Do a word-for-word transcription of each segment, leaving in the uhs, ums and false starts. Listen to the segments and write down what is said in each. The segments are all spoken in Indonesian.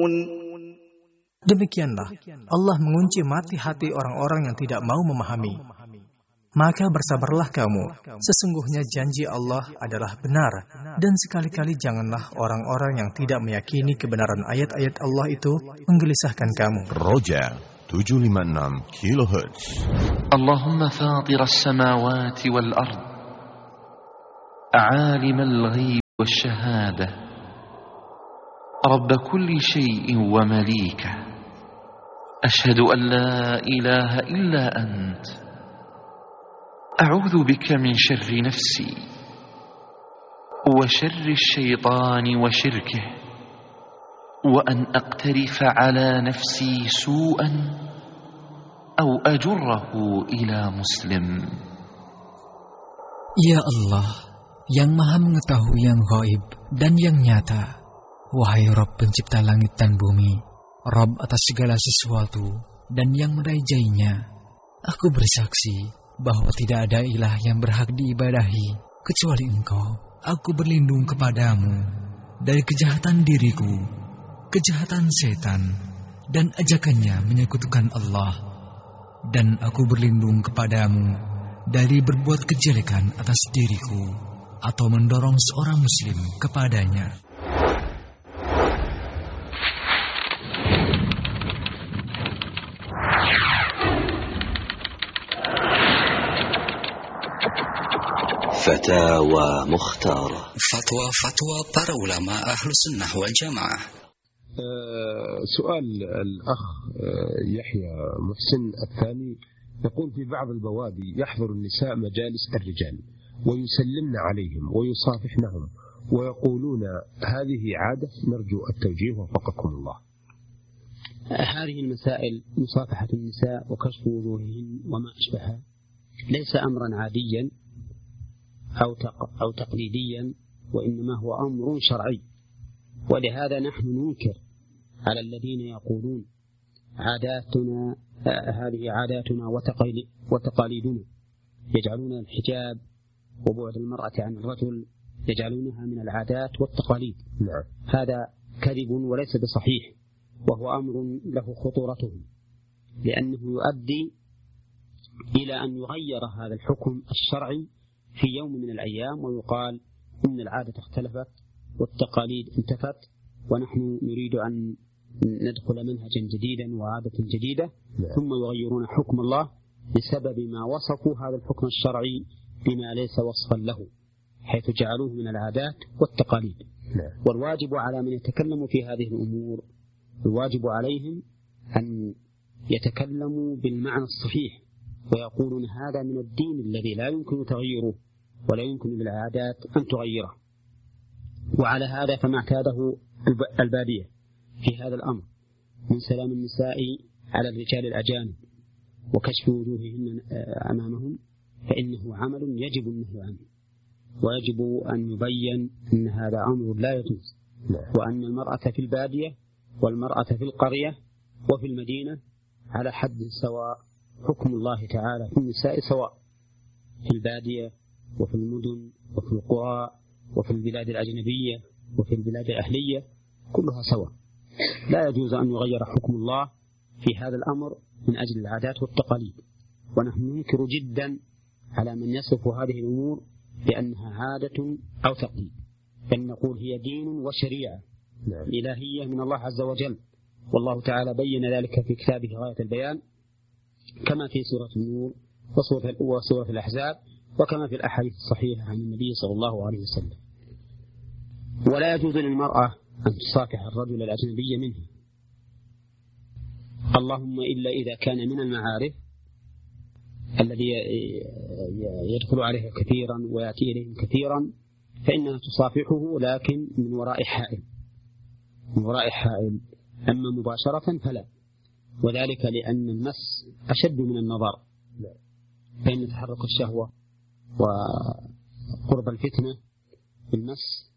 Demikianlah Allah mengunci mati hati orang-orang yang tidak mau memahami. Maka bersabarlah kamu, sesungguhnya janji Allah adalah benar, dan sekali-kali janganlah orang-orang yang tidak meyakini kebenaran ayat-ayat Allah itu menggelisahkan kamu. Roja tujuh lima enam kilohertz. Allahumma fatir as-samawati wal ard, a'alim al-ghaib wash-shahadah, rabb kulli shay'in wa malikah, ashhadu an la ilaha illa ant, a'udzu bika min syarri nafsi wa syarri asy-syaitani wa syirkihi wa an aqtarifa ala nafsi su'an aw ajurrahu ila muslim. Ya Allah, yang Maha mengetahui yang gaib dan yang nyata, wahai Rabb pencipta langit dan bumi, Rabb atas segala sesuatu dan yang merajainya, aku bersaksi bahwa tidak ada ilah yang berhak diibadahi kecuali Engkau. Aku berlindung kepadamu dari kejahatan diriku, kejahatan setan, dan ajakannya menyekutukan Allah. Dan aku berlindung kepadamu dari berbuat kejelekan atas diriku atau mendorong seorang muslim kepadanya. Fatawa Mukhtarah. Fatwa-fatwa para ulama ahlu sunnah wal jamaah. سؤال الأخ يحيى محسن الثاني يقول: في بعض البوادي يحضر النساء مجالس الرجال ويسلمن عليهم ويصافحنهم ويقولون هذه عادة، نرجو التوجيه وفقكم الله. هذه المسائل مصافحة النساء وكشف وجوههن وما أشبهها ليس أمرا عاديا أو أو تقليديا، وإنما هو أمر شرعي. ولهذا نحن ننكر على الذين يقولون عاداتنا هذه عاداتنا وتقاليدنا، يجعلون الحجاب وبعد المرأة عن الرجل يجعلونها من العادات والتقاليد. هذا كذب وليس بصحيح، وهو أمر له خطورته، لأنه يؤدي إلى أن يغير هذا الحكم الشرعي في يوم من الأيام، ويقال إن العادة اختلفت والتقاليد انتفت، ونحن نريد أن ندخل منهجا جديدا وعادة جديدة، ثم يغيرون حكم الله بسبب ما وصفوا هذا الحكم الشرعي بما ليس وصفا له، حيث جعلوه من العادات والتقاليد. والواجب على من يتكلم في هذه الأمور، الواجب عليهم أن يتكلموا بالمعنى الصحيح، ويقولون هذا من الدين الذي لا يمكن تغييره ولا يمكن للعادات أن تغيره. وعلى هذا فما اعتاده البادية في هذا الأمر من سلام النساء على الرجال الأجانب وكشف وجوههن أمامهم، فإنه عمل يجب النهي عنه، ويجب أن يبين أن هذا أمر لا يجوز، وأن المرأة في البادية والمرأة في القرية وفي المدينة على حد سواء، حكم الله تعالى في النساء سواء في البادية وفي المدن وفي القرى وفي البلاد الأجنبية وفي البلاد الأهلية، كلها سواء. لا يجوز أن يغير حكم الله في هذا الأمر من أجل العادات والتقاليد. ونحن ننكر جدا على من يصف هذه الأمور بأنها عادة أو تقليد، بل نقول هي دين وشريعة إلهية من الله عز وجل، والله تعالى بين ذلك في كتابه غاية البيان، كما في سورة النور وسورة, وسورة الأحزاب، وكما في الأحاديث الصحيحة عن النبي صلى الله عليه وسلم. ولا يجوز للمرأة أن تصافح الرجل الأجنبي منه، اللهم إلا إذا كان من المعارف الذي يدخل عليها كثيرا ويأتي إليهم كثيرا، فإنها تصافحه لكن من وراء حائل من وراء حائل أما مباشرة فلا، وذلك لأن المس أشد من النظر، فإن تحرك الشهوة وقرب الفتنة بالمس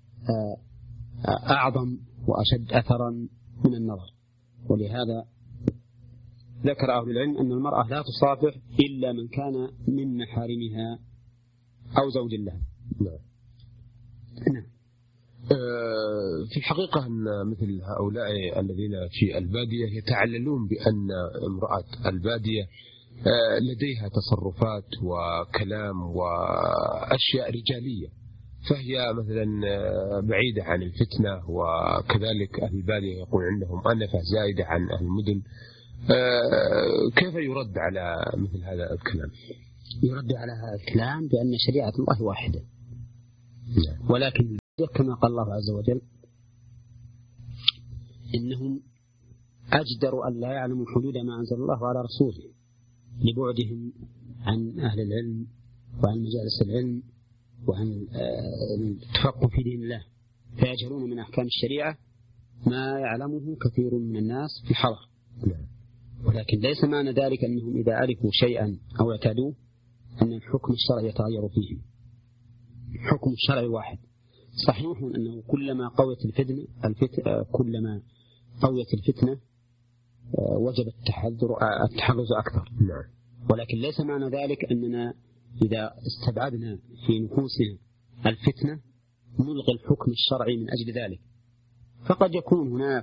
أعظم وأشد أثرا من النظر. ولهذا ذكر أهل العلم أن المرأة لا تصافح إلا من كان من محارمها أو زوج لها. نعم. في الحقيقة أن مثل هؤلاء الذين في البادية يتعللون بأن امرأة البادية لديها تصرفات وكلام وأشياء رجالية، فهي مثلا بعيدة عن الفتنة، وكذلك أهل البادية يقول عندهم أنفة زائدة عن أهل المدن. كيف يرد على مثل هذا الكلام؟ يرد على هذا الكلام بأن شريعة الله واحدة، ولكن كما قال الله عز وجل إنهم أجدروا أن لا يعلموا حدود ما أنزل الله على رسوله لبعدهم عن أهل العلم وعن مجالس العلم وعن التفقه في دين الله، فيجهلون من أحكام الشريعة ما يعلمه كثير من الناس في الحضر. ولكن ليس معنى ذلك أنهم إذا عرفوا شيئا أو اعتادوه أن الحكم الشرعي يتغير فيه. حكم الشرعي واحد. صحيح أنه كلما قويت الفتنة الفتنة كلما قويت الفتنة وجب التحذر التحرز أكثر، ولكن ليس معنى ذلك أننا إذا استبعدنا في نفوسنا الفتنة نلغي الحكم الشرعي من أجل ذلك. فقد يكون هناك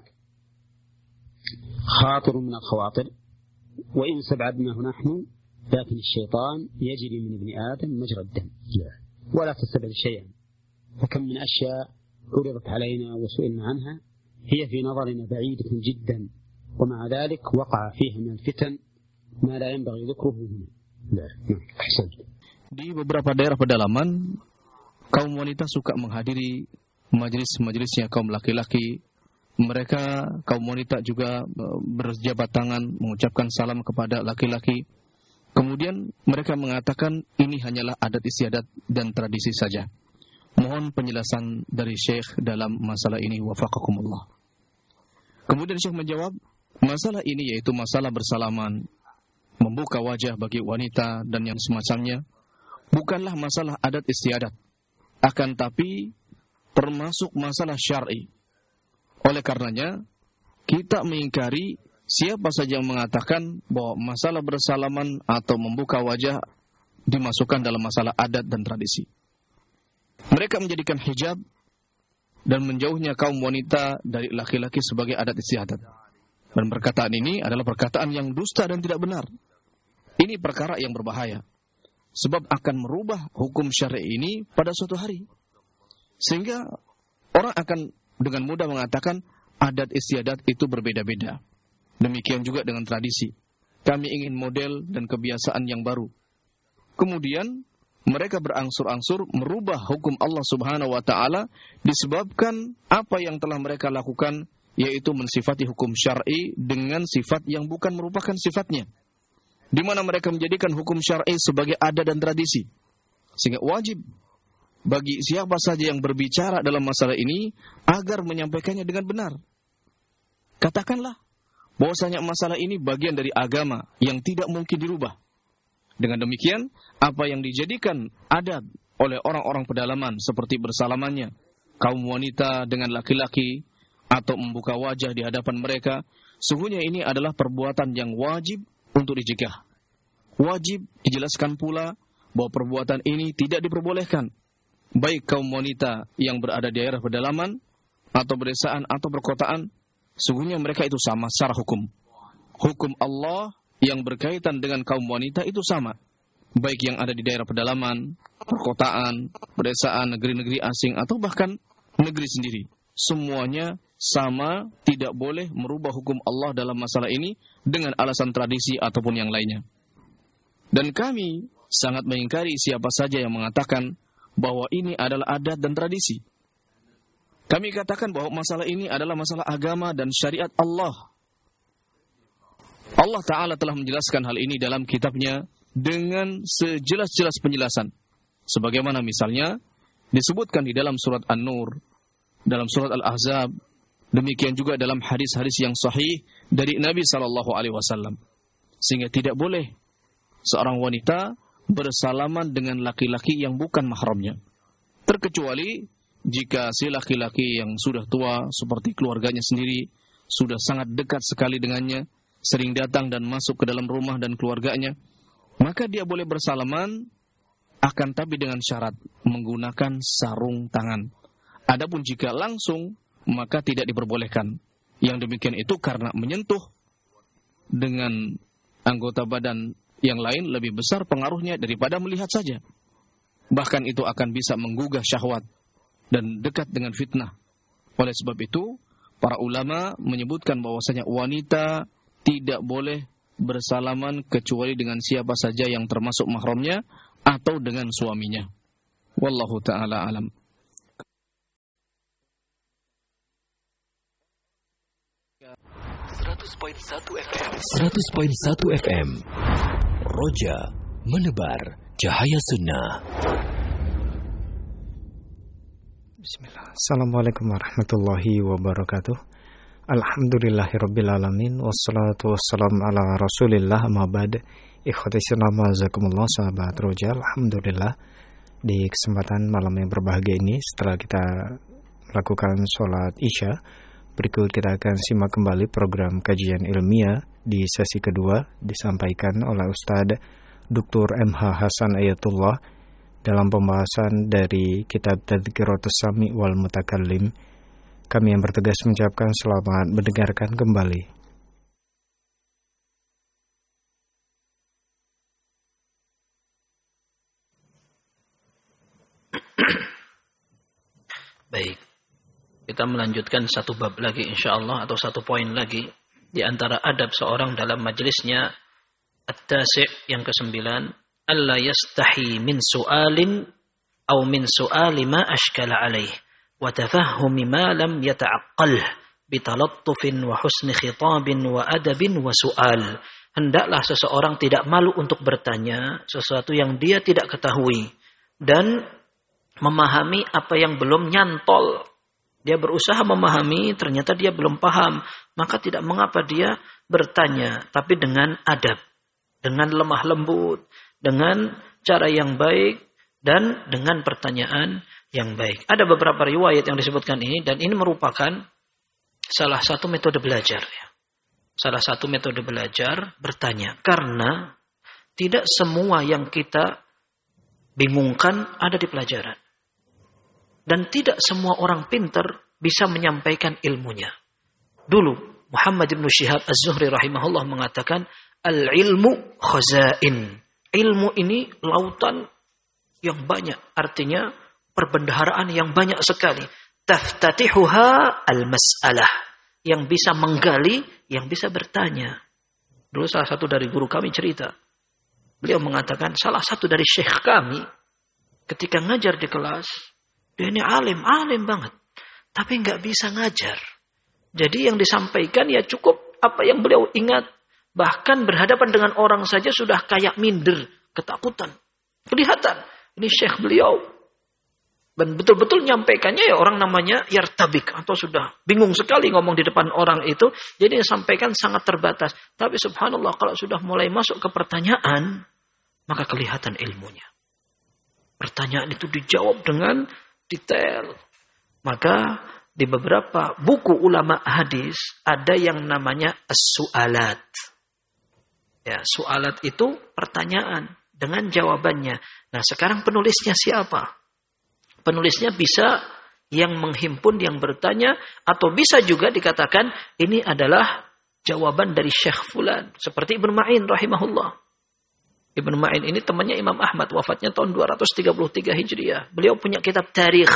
خاطر من الخواطر وإن استبعدناه نحن، لكن الشيطان يجري من ابن آدم مجرى الدم ولا تستبعد شيئا. فكم من أشياء عرضت علينا وسئلنا عنها هي في نظرنا بعيدة جدا، ومع ذلك وقع فيها من الفتن ما لا ينبغي ذكره هنا. نعم. أحسن. Di beberapa daerah pedalaman, kaum wanita suka menghadiri majelis-majelisnya kaum laki-laki. Mereka, kaum wanita juga berjabat tangan mengucapkan salam kepada laki-laki. Kemudian mereka mengatakan ini hanyalah adat istiadat dan tradisi saja. Mohon penjelasan dari Syekh dalam masalah ini, wafaqakumullah. Kemudian Syekh menjawab, masalah ini yaitu masalah bersalaman, membuka wajah bagi wanita dan yang semacamnya, bukanlah masalah adat istiadat, akan tapi termasuk masalah syar'i. Oleh karenanya, kita mengingkari siapa saja yang mengatakan bahwa masalah bersalaman atau membuka wajah dimasukkan dalam masalah adat dan tradisi. Mereka menjadikan hijab dan menjauhnya kaum wanita dari laki-laki sebagai adat istiadat. Dan perkataan ini adalah perkataan yang dusta dan tidak benar. Ini perkara yang berbahaya, sebab akan merubah hukum syar'i ini pada suatu hari. Sehingga orang akan dengan mudah mengatakan adat istiadat itu berbeda-beda. Demikian juga dengan tradisi. Kami ingin model dan kebiasaan yang baru. Kemudian mereka berangsur-angsur merubah hukum Allah Subhanahu wa taala disebabkan apa yang telah mereka lakukan, yaitu mensifati hukum syar'i dengan sifat yang bukan merupakan sifatnya. Di mana mereka menjadikan hukum syar'i sebagai adat dan tradisi. Sehingga wajib bagi siapa saja yang berbicara dalam masalah ini agar menyampaikannya dengan benar. Katakanlah bahwasanya masalah ini bagian dari agama yang tidak mungkin dirubah. Dengan demikian, apa yang dijadikan adat oleh orang-orang pedalaman seperti bersalamannya kaum wanita dengan laki-laki atau membuka wajah di hadapan mereka, sungguhnya ini adalah perbuatan yang wajib untuk dicegah. Wajib dijelaskan pula bahwa perbuatan ini tidak diperbolehkan, baik kaum wanita yang berada di daerah pedalaman atau pedesaan atau perkotaan. Sungguhnya mereka itu sama secara hukum. Hukum Allah yang berkaitan dengan kaum wanita itu sama, baik yang ada di daerah pedalaman, perkotaan, pedesaan, negeri-negeri asing, atau bahkan negeri sendiri. Semuanya sama, tidak boleh merubah hukum Allah dalam masalah ini dengan alasan tradisi ataupun yang lainnya. Dan kami sangat mengingkari siapa saja yang mengatakan bahwa ini adalah adat dan tradisi. Kami katakan bahwa masalah ini adalah masalah agama dan syariat Allah. Allah Ta'ala telah menjelaskan hal ini dalam kitabnya dengan sejelas-jelas penjelasan. Sebagaimana misalnya disebutkan di dalam surat An-Nur, dalam surat Al-Ahzab, demikian juga dalam hadis-hadis yang sahih dari Nabi sallallahu alaihi wasallam. Sehingga tidak boleh seorang wanita bersalaman dengan laki-laki yang bukan mahramnya. Terkecuali jika si laki-laki yang sudah tua seperti keluarganya sendiri, sudah sangat dekat sekali dengannya, sering datang dan masuk ke dalam rumah dan keluarganya, maka dia boleh bersalaman, akan tapi dengan syarat menggunakan sarung tangan. Adapun jika langsung, maka tidak diperbolehkan. Yang demikian itu karena menyentuh dengan anggota badan yang lain lebih besar pengaruhnya daripada melihat saja. Bahkan itu akan bisa menggugah syahwat dan dekat dengan fitnah. Oleh sebab itu, para ulama menyebutkan bahwasanya wanita tidak boleh bersalaman kecuali dengan siapa saja yang termasuk mahramnya atau dengan suaminya. Wallahu ta'ala alam. seratus koma satu F M Roja menebar cahaya sunnah. Bismillah. Assalamualaikum warahmatullahi wabarakatuh. Alhamdulillahirabbil alamin wassalatu wassalamu ala Rasulillah amma ba'd. Ikhwati Islam jazakumullah sahabat Roja. Alhamdulillah di kesempatan malam yang berbahagia ini setelah kita melakukan sholat Isya, berikut kita akan simak kembali program kajian ilmiah di sesi kedua disampaikan oleh Ustadz Doktor M H Hasan Ayatullah dalam pembahasan dari kitab Tadhkiratus Sami' wal Mutakallim. Kami yang bertugas mengucapkan selamat mendengarkan kembali. Baik. Kita melanjutkan satu bab lagi insyaallah atau satu poin lagi di antara adab seorang dalam majlisnya. At-tasi' yang kesembilan, alla yastahi min su'alin aw min su'ali ma ashkala alaih wa tafahhumi ma lam yata'aqqal bi talattufin wa husni khitabin wa adabin wa su'al. Hendaklah seseorang tidak malu untuk bertanya sesuatu yang dia tidak ketahui dan memahami apa yang belum nyantol. Dia berusaha memahami, ternyata dia belum paham. Maka tidak mengapa dia bertanya. Tapi dengan adab. Dengan lemah lembut. Dengan cara yang baik. Dan dengan pertanyaan yang baik. Ada beberapa riwayat yang disebutkan ini. Dan ini merupakan salah satu metode belajar. Salah satu metode belajar bertanya. Karena tidak semua yang kita bingungkan ada di pelajaran. Dan tidak semua orang pintar bisa menyampaikan ilmunya. Dulu Muhammad ibn Syihab Az-Zuhri rahimahullah mengatakan, al-ilmu khazain. Ilmu ini lautan yang banyak. Artinya perbendaharaan yang banyak sekali. Taftatihuha al-mas'alah. Yang bisa menggali, yang bisa bertanya. Dulu salah satu dari guru kami cerita. Beliau mengatakan, salah satu dari syekh kami ketika ngajar di kelas, dia ini alim, alim banget. Tapi nggak bisa ngajar. Jadi yang disampaikan ya cukup apa yang beliau ingat. Bahkan berhadapan dengan orang saja sudah kayak minder, ketakutan. Kelihatan, ini syekh beliau. Dan betul-betul nyampaikannya ya orang namanya yartabik. Atau sudah bingung sekali ngomong di depan orang itu. Jadi yang disampaikan sangat terbatas. Tapi subhanallah kalau sudah mulai masuk ke pertanyaan, maka kelihatan ilmunya. Pertanyaan itu dijawab dengan detail. Maka di beberapa buku ulama hadis ada yang namanya as-su'alat. Ya, su'alat itu pertanyaan dengan jawabannya. Nah, sekarang penulisnya siapa? Penulisnya bisa yang menghimpun, yang bertanya, atau bisa juga dikatakan ini adalah jawaban dari Syekh Fulan. Seperti Ibnu Ma'in rahimahullah. Ibnu Ma'in ini temannya Imam Ahmad, wafatnya tahun dua ratus tiga puluh tiga Hijriah. Beliau punya kitab tarikh.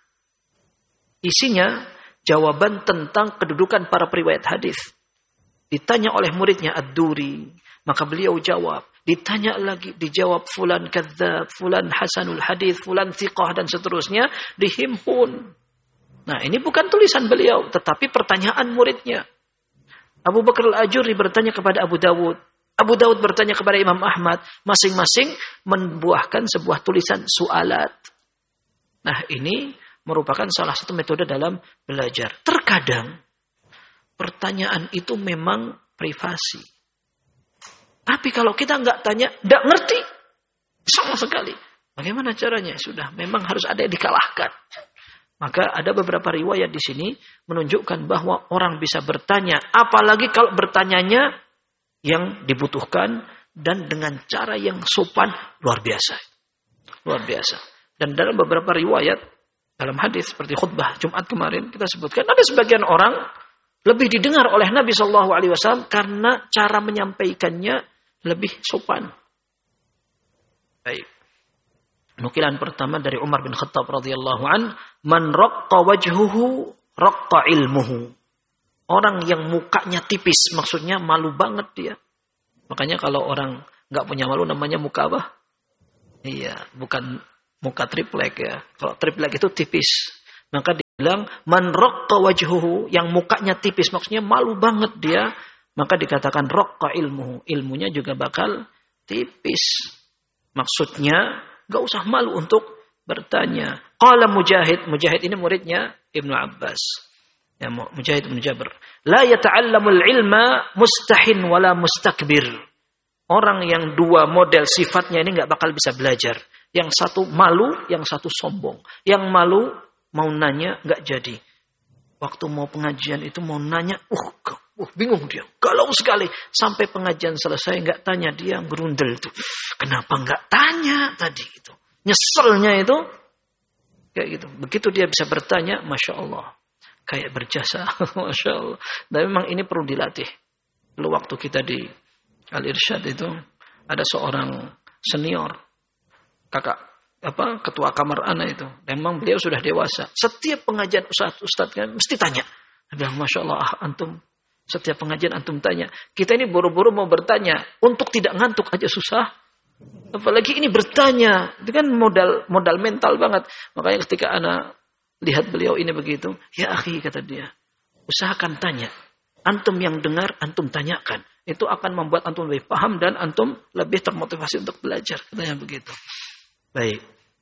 Isinya jawaban tentang kedudukan para periwayat hadis. Ditanya oleh muridnya Ad-Duri, maka beliau jawab. Ditanya lagi, dijawab fulan kadzdzab, fulan hasanul hadis, fulan thiqah dan seterusnya, dihimpun. Nah, ini bukan tulisan beliau, tetapi pertanyaan muridnya. Abu Bakar Al-Ajurri bertanya kepada Abu Dawud. Abu Dawud bertanya kepada Imam Ahmad. Masing-masing membuahkan sebuah tulisan su'alat. Nah, ini merupakan salah satu metode dalam belajar. Terkadang pertanyaan itu memang privasi. Tapi kalau kita nggak tanya, nggak ngerti sama sekali. Bagaimana caranya? Sudah, memang harus ada yang dikalahkan. Maka ada beberapa riwayat di sini menunjukkan bahwa orang bisa bertanya, apalagi kalau bertanyanya yang dibutuhkan dan dengan cara yang sopan luar biasa. Luar biasa. Dan dalam beberapa riwayat Dalam hadis seperti khutbah Jumat kemarin kita sebutkan ada sebagian orang lebih didengar oleh Nabi Shallallahu Alaihi Wasallam karena cara menyampaikannya lebih sopan. Baik. Nukilan pertama dari Umar bin Khattab radhiyallahu an, man raqqa wajhuhu raqqa ilmuhu. Orang yang mukanya tipis, maksudnya malu banget dia. Makanya kalau orang nggak punya malu namanya muka apa? Iya, bukan muka triplek ya. Kalau triplek itu tipis. Maka dibilang man raqqa wajhuhu, yang mukanya tipis maksudnya malu banget dia, maka dikatakan raqqa ilmuhu. Ilmunya juga bakal tipis. Maksudnya enggak usah malu untuk bertanya. Qala Mujahid, Mujahid ini muridnya Ibnu Abbas. Ya, Mujahid bin Jabir. La yata'allamul ilma mustahin wala mustakbir. Orang yang dua model sifatnya ini enggak bakal bisa belajar. Yang satu malu, yang satu sombong. Yang malu mau nanya nggak jadi. Waktu mau pengajian itu mau nanya, uh, uh bingung dia, galau sekali. Sampai pengajian selesai nggak tanya, dia gerundel itu. Kenapa nggak tanya tadi itu? Nyeselnya itu kayak gitu. Begitu dia bisa bertanya, masya Allah, kayak berjasa, masya Allah. Dan memang ini perlu dilatih. Dulu waktu kita di Al-Irsyad itu ada seorang senior. Kakak apa ketua kamar ana itu, memang beliau sudah dewasa. Setiap pengajian ustaz ustaz kan mesti tanya. Bilang masya Allah, ah, antum setiap pengajian antum tanya. Kita ini buru-buru mau bertanya untuk tidak ngantuk aja susah. Apalagi ini bertanya, itu kan modal modal mental banget. Makanya ketika ana lihat beliau ini begitu, ya akhi kata dia, usahakan tanya. Antum yang dengar, antum tanyakan. Itu akan membuat antum lebih paham dan antum lebih termotivasi untuk belajar. Katanya begitu. Baik.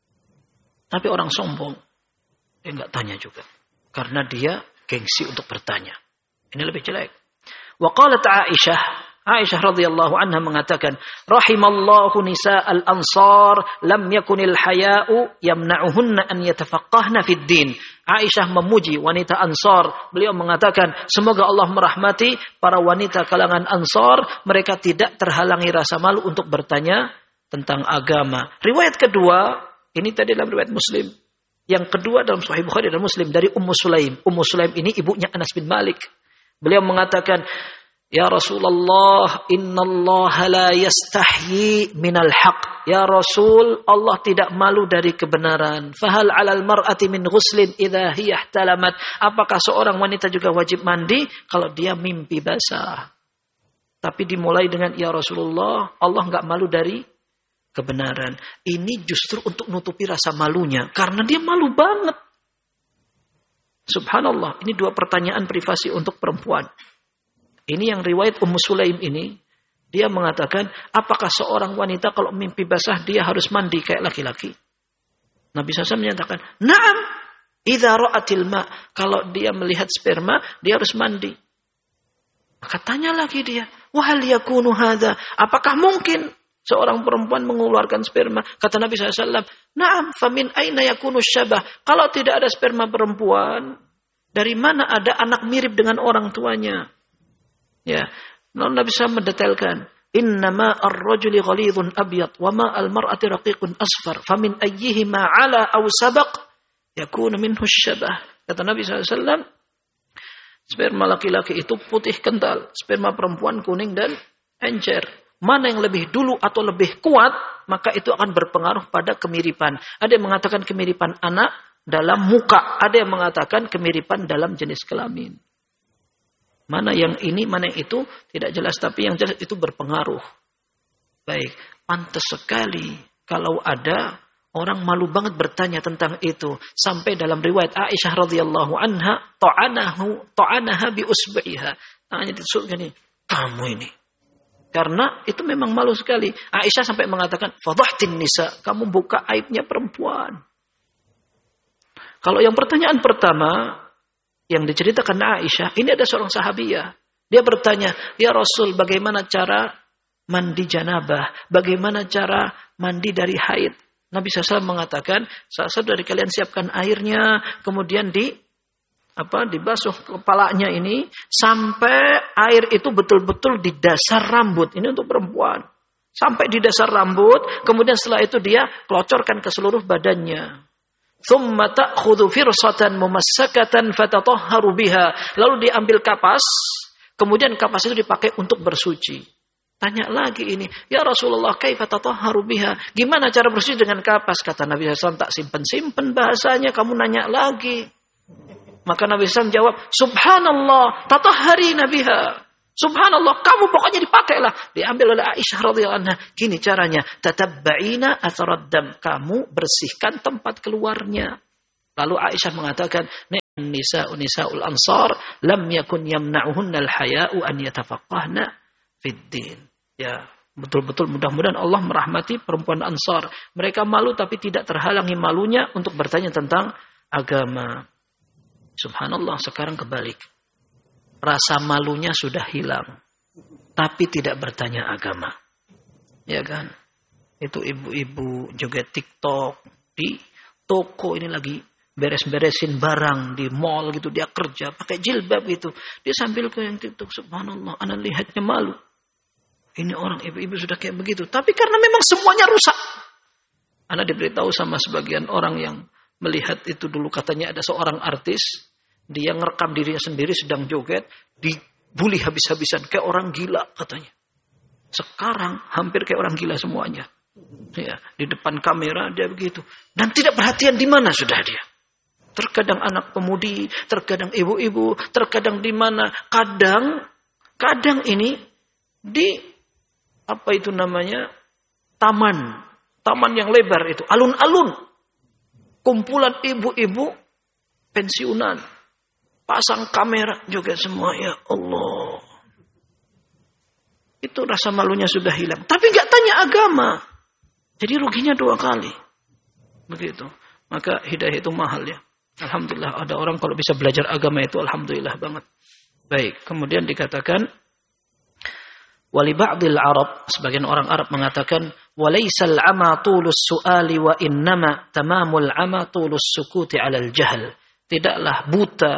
Tapi orang sombong, dia nggak tanya juga. Karena dia gengsi untuk bertanya. Ini lebih jelek. Wa qalat Aisyah, Aisyah radhiyallahu anha mengatakan, rahimallahu nisa'al ansar lam yakunil haya'u yamna'uhunna an yatafaqqahna fid din. Aisyah memuji wanita Ansar. Beliau mengatakan, semoga Allah merahmati para wanita kalangan Ansar, mereka tidak terhalangi rasa malu untuk bertanya tentang agama. Riwayat kedua, ini tadi dalam riwayat Muslim. Yang kedua dalam Sahih Bukhari dan Muslim dari Ummu Sulaim. Ummu Sulaim ini ibunya Anas bin Malik. Beliau mengatakan, ya Rasulullah, innallaha la yastahyi minal haq. Ya Rasul, Allah tidak malu dari kebenaran. Fahal 'alal mar'ati min ghuslin idza hiya ihtalamat. Apakah seorang wanita juga wajib mandi kalau dia mimpi basah? Tapi dimulai dengan ya Rasulullah, Allah enggak malu dari kebenaran. Ini justru untuk nutupi rasa malunya. Karena dia malu banget. Subhanallah. Ini dua pertanyaan privasi untuk perempuan. Ini yang riwayat Ummu Sulaim ini. Dia mengatakan, apakah seorang wanita kalau mimpi basah dia harus mandi kayak laki-laki? Nabi shallallahu alaihi wasallam menyatakan, na'am. Idza ra'atil ma. Kalau dia melihat sperma, dia harus mandi. Maka tanya lagi dia. Wahal yakunu hadza. Apakah mungkin seorang perempuan mengeluarkan sperma? Kata Nabi shallallahu alaihi wasallam, na'am, famin aina yakunu syabah. Kalau tidak ada sperma perempuan, dari mana ada anak mirip dengan orang tuanya? Ya, lalu Nabi shallallahu alaihi wasallam mendetailkan, innama ar-rajuli ghalidhun abyad wa ma al-mar'ati raqiqun asfar, famin ayyihima 'ala aw sabaq yakunu minhu syabah. Kata Nabi shallallahu alaihi wasallam, sperma laki-laki itu putih kental, sperma perempuan kuning dan encer. Mana yang lebih dulu atau lebih kuat, maka itu akan berpengaruh pada kemiripan. Ada yang mengatakan kemiripan anak dalam muka. Ada yang mengatakan kemiripan dalam jenis kelamin. Mana yang ini, mana yang itu, tidak jelas. Tapi yang jelas itu berpengaruh. Baik, pantas sekali kalau ada orang malu banget bertanya tentang itu. Sampai dalam riwayat Aisyah radhiyallahu anha, ta'anahu, ta'anaha bi usbiha. Tangannya ditusuk gini, kamu ini. Karena itu memang malu sekali. Aisyah sampai mengatakan, fadhahtin nisa, kamu buka aibnya perempuan. Kalau yang pertanyaan pertama yang diceritakan Aisyah, ini ada seorang sahabiyah. Dia bertanya, ya Rasul, bagaimana cara mandi janabah? Bagaimana cara mandi dari haid? Nabi shallallahu alaihi wasallam mengatakan, saat dari kalian siapkan airnya, kemudian di apa dibasuh kepalanya ini sampai air itu betul-betul di dasar rambut. Ini untuk perempuan. Sampai di dasar rambut, kemudian setelah itu dia kelocorkan ke seluruh badannya. Thumma ta'khudhu firsatan mumassakatan fatatahharu biha. Lalu diambil kapas, kemudian kapas itu dipakai untuk bersuci. Tanya lagi ini, ya Rasulullah, kaifa tatahharu biha? Gimana cara bersuci dengan kapas? Kata Nabi sallallahu alaihi wasallam, tak simpen-simpen bahasanya, kamu nanya lagi. Maka Nabi sallallahu alaihi wasallam jawab, subhanallah, tatahharina biha. Subhanallah, kamu pokoknya dipakailah. Diambil oleh Aisyah radhiyallahu anha. Gini caranya, tatabba'ina atharad dam. Kamu bersihkan tempat keluarnya. Lalu Aisyah mengatakan, nisa'u nisa'ul ansar lam yakun yamna'uhunna al-haya'u an yatafaqqahna fid din. Ya, betul-betul mudah-mudahan Allah merahmati perempuan Ansar. Mereka malu tapi tidak terhalangi malunya untuk bertanya tentang agama. Subhanallah, sekarang kebalik. Rasa malunya sudah hilang, tapi tidak bertanya agama. Ya kan? Itu ibu-ibu joget TikTok di toko ini lagi beres-beresin barang di mall gitu, dia kerja pakai jilbab gitu. Dia sambil ke yang TikTok, subhanallah, ana lihatnya malu. Ini orang ibu-ibu sudah kayak begitu, tapi karena memang semuanya rusak. Ana diberitahu sama sebagian orang yang melihat itu dulu, katanya ada seorang artis, dia ngerekam dirinya sendiri sedang joget, dibully habis-habisan kayak orang gila katanya. Sekarang hampir kayak orang gila semuanya. Ya, di depan kamera dia begitu, dan tidak perhatian di mana sudah dia. Terkadang anak pemudi, terkadang ibu-ibu, terkadang di mana, kadang, kadang ini di apa itu namanya, taman, taman yang lebar itu, alun-alun, kumpulan ibu-ibu pensiunan, pasang kamera juga semua, ya Allah. Itu rasa malunya sudah hilang, tapi nggak tanya agama, jadi ruginya dua kali, begitu. Maka hidayah itu mahal ya. Alhamdulillah ada orang kalau bisa belajar agama itu alhamdulillah banget. Baik, kemudian dikatakan wali ba'dil Arab, sebagian orang Arab mengatakan walaysal ama tulus su'ali wa innama tamamul ama tulus sukuti 'alal jahl. Tidaklah buta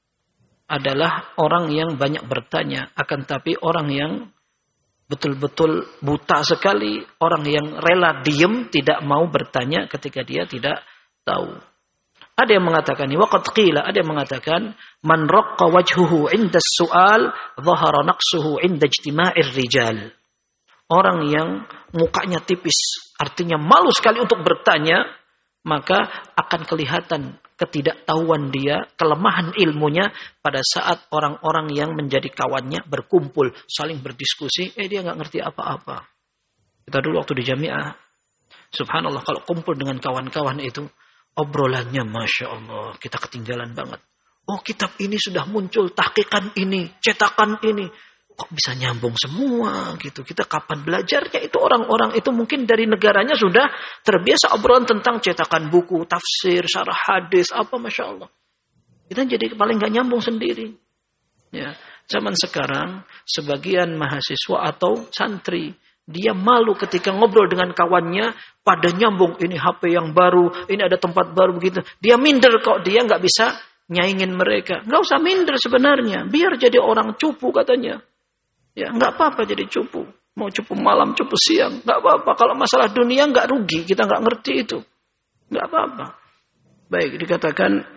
adalah orang yang banyak bertanya, akan tapi orang yang betul-betul buta sekali, orang yang rela diem tidak mau bertanya ketika dia tidak tahu. Ada yang mengatakan ini, waqad qila, ada yang mengatakan man raqqa wajhuhu 'inda as-su'al dhahara naqsuhu 'inda ijtima'ir rijal. Orang yang mukanya tipis, artinya malu sekali untuk bertanya, maka akan kelihatan ketidaktahuan dia, kelemahan ilmunya pada saat orang-orang yang menjadi kawannya berkumpul, saling berdiskusi, eh dia nggak ngerti apa-apa. Kita dulu waktu di Jami'ah, subhanallah kalau kumpul dengan kawan-kawan itu, obrolannya Masya Allah, kita ketinggalan banget. Oh kitab ini sudah muncul, tahqiqan ini, cetakan ini. Kok bisa nyambung semua gitu. Kita kapan belajarnya? Itu orang-orang itu mungkin dari negaranya sudah terbiasa obrolan tentang cetakan buku, tafsir, syarah hadis, apa Masya Allah. Kita jadi paling gak nyambung sendiri. Ya, zaman sekarang, sebagian mahasiswa atau santri, dia malu ketika ngobrol dengan kawannya, pada nyambung, ini H P yang baru, ini ada tempat baru begitu. Dia minder kok, dia nggak bisa nyaingin mereka. Nggak usah minder sebenarnya, biar jadi orang cupu katanya. Ya nggak apa-apa jadi cupu, mau cupu malam, cupu siang, nggak apa-apa. Kalau masalah dunia nggak rugi, kita nggak ngerti itu, nggak apa-apa. Baik, dikatakan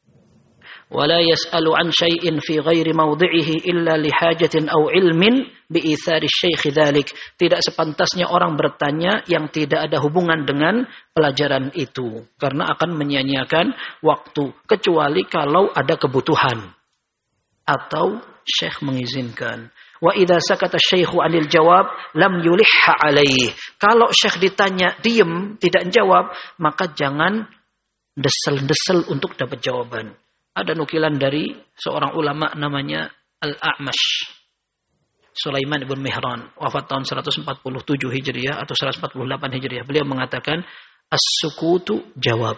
wala yas'alu an syai'in fi ghairi mawdhi'ihi illa li hajatin aw ilmin bi ithari syekh dzalik. Tidak sepantasnya orang bertanya yang tidak ada hubungan dengan pelajaran itu, karena akan menyia-nyiakan waktu, kecuali kalau ada kebutuhan atau syekh mengizinkan. Wa idza sakata syaikhu 'anil jawab lam yulihha 'alaihi. Kalau syekh ditanya diam tidak jawab, maka jangan desel-desel untuk dapat jawaban. Ada nukilan dari seorang ulama namanya Al-A'mash, Sulaiman ibn Mihran, wafat tahun seratus empat puluh tujuh Hijriah atau seratus empat puluh delapan Hijriah. Beliau mengatakan, as-sukutu jawab.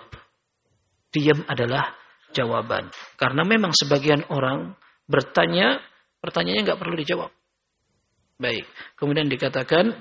Diam adalah jawaban. Karena memang sebagian orang bertanya, pertanyaannya nggak perlu dijawab. Baik. Kemudian dikatakan,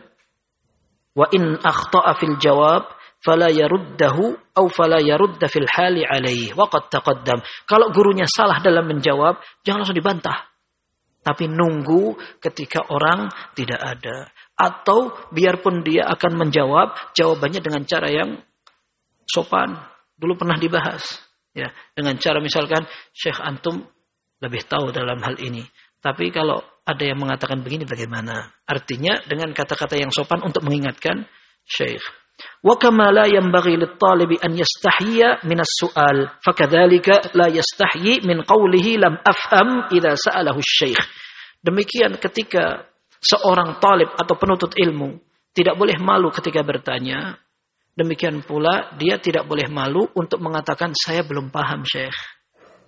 wa in akhta'a fil jawab fala yaruddahu aw fala yarudda fil hali alaihi wa qad taqaddam. Kalau gurunya salah dalam menjawab, jangan langsung dibantah. Tapi nunggu ketika orang tidak ada. Atau biarpun dia akan menjawab, jawabannya dengan cara yang sopan. dulu pernah dibahas. Ya, dengan cara misalkan Syekh antum lebih tahu dalam hal ini. Tapi kalau ada yang mengatakan begini bagaimana? Artinya dengan kata-kata yang sopan untuk mengingatkan Syekh. Wa kama la yanbaghi lit-talibi an yastahyiya min as-su'al, fakadzalika la yastahyi min qawlihi lam afham idza sa'alahu asy-syekh. Demikian ketika seorang talib atau penuntut ilmu tidak boleh malu ketika bertanya, demikian pula dia tidak boleh malu untuk mengatakan saya belum paham Syekh.